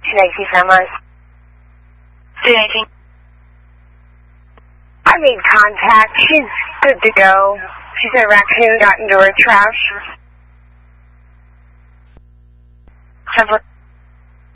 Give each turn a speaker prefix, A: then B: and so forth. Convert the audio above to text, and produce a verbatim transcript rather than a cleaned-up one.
A: two nineteen Sunrise.
B: two nineteen.
A: I made contact. She's good to go. She said a raccoon got into her trash.
B: Seven.